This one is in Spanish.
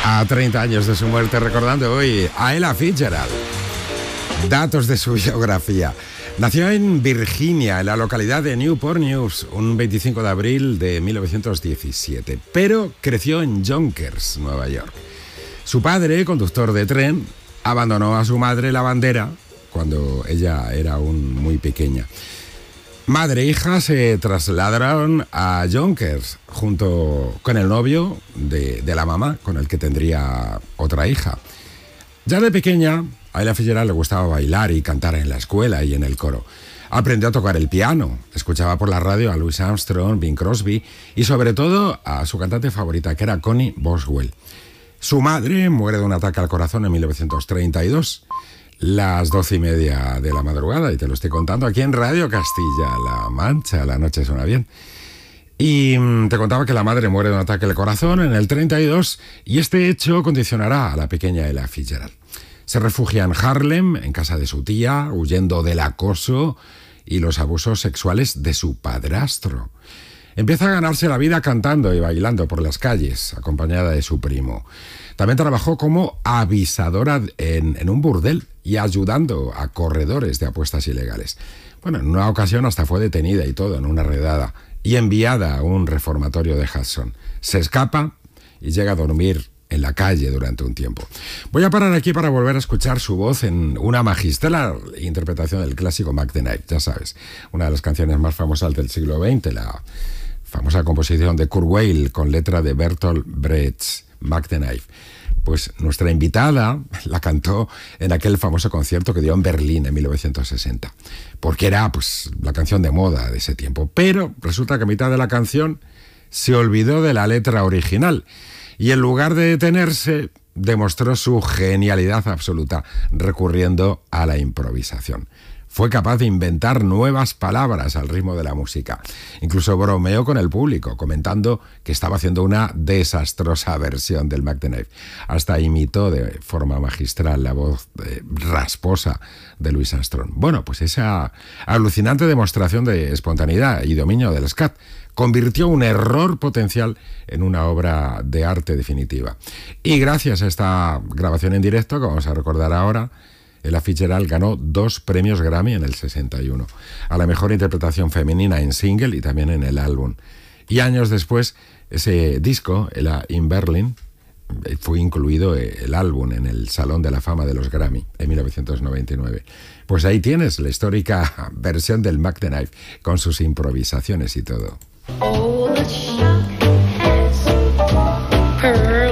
A 30 años de su muerte, recordando hoy a Ella Fitzgerald. Datos de su biografía. Nació en Virginia, en la localidad de Newport News, un 25 de abril de 1917, pero creció en Yonkers, Nueva York. Su padre, conductor de tren, abandonó a su madre la bandera cuando ella era aún muy pequeña. Madre e hija se trasladaron a Yonkers junto con el novio de la mamá, con el que tendría otra hija. Ya de pequeña, a Ella Fitzgerald le gustaba bailar y cantar en la escuela y en el coro. Aprendió a tocar el piano, escuchaba por la radio a Louis Armstrong, Bing Crosby y sobre todo a su cantante favorita, que era Connie Boswell. Su madre muere de un ataque al corazón en 1932. Las 12:30 de la madrugada, y te lo estoy contando aquí en Radio Castilla-La Mancha. La noche suena bien. Y te contaba que la madre muere de un ataque al corazón en el 32, y este hecho condicionará a la pequeña Ella Fitzgerald. Se refugia en Harlem, en casa de su tía, huyendo del acoso y los abusos sexuales de su padrastro. Empieza a ganarse la vida cantando y bailando por las calles, acompañada de su primo. También trabajó como avisadora en un burdel y ayudando a corredores de apuestas ilegales. Bueno, en una ocasión hasta fue detenida y todo en una redada y enviada a un reformatorio de Hudson. Se escapa y llega a dormir en la calle durante un tiempo. Voy a parar aquí para volver a escuchar su voz en una magistral interpretación del clásico Mac the Knife, ya sabes, una de las canciones más famosas del siglo XX, la famosa composición de Kurt Weill con letra de Bertolt Brecht, Mac the Knife. Pues nuestra invitada la cantó en aquel famoso concierto que dio en Berlín en 1960, porque era pues la canción de moda de ese tiempo. Pero resulta que a mitad de la canción se olvidó de la letra original y en lugar de detenerse demostró su genialidad absoluta recurriendo a la improvisación. Fue capaz de inventar nuevas palabras al ritmo de la música. Incluso bromeó con el público, comentando que estaba haciendo una desastrosa versión del Mac the Knife. Hasta imitó de forma magistral la voz rasposa de Louis Armstrong. Bueno, pues esa alucinante demostración de espontaneidad y dominio del scat convirtió un error potencial en una obra de arte definitiva. Y gracias a esta grabación en directo, que vamos a recordar ahora, Ella Fitzgerald ganó 2 premios Grammy en el 61, a la mejor interpretación femenina en single y también en el álbum. Y años después, ese disco, Ella in Berlin, fue incluido el álbum en el Salón de la Fama de los Grammy en 1999. Pues ahí tienes la histórica versión del Mac the Knife, con sus improvisaciones y todo. Oh, the shock has